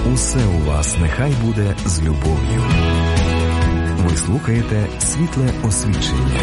Усе у вас нехай буде з любов'ю. Ви слухаєте «Світле освічення».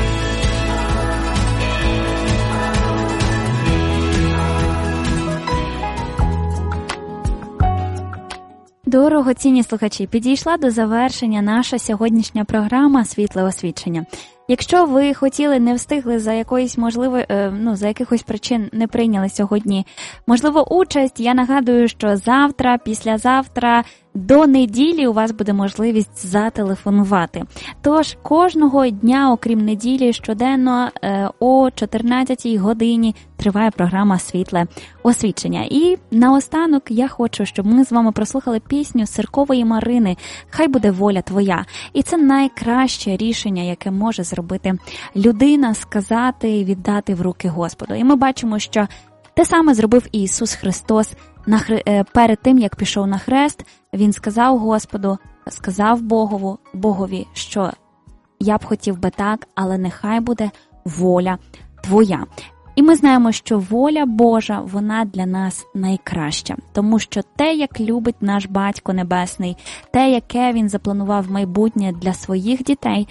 Дорогоцінні слухачі, підійшла до завершення наша сьогоднішня програма «Світле освічення». Якщо ви хотіли, не встигли за якоїсь за якихось причин не прийняли сьогодні, можливо, участь, я нагадую, що завтра, післязавтра, до неділі у вас буде можливість зателефонувати. Тож кожного дня, окрім неділі, щоденно о 14-й годині триває програма «Світле освічення». І наостанок я хочу, щоб ми з вами прослухали пісню Сиркової Марини «Хай буде воля твоя». І це найкраще рішення, яке може зробити людина, сказати і віддати в руки Господу. І ми бачимо, що те саме зробив Ісус Христос перед тим, як пішов на хрест. Він сказав Господу, сказав Богові, що я б хотів би так, але нехай буде воля твоя. І ми знаємо, що воля Божа, вона для нас найкраща. Тому що те, як любить наш Батько Небесний, те, яке Він запланував майбутнє для своїх дітей,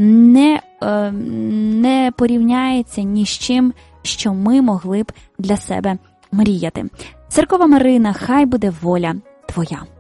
не порівняється ні з чим, що ми могли б для себе мріяти. Сиркова Марина, хай буде воля твоя.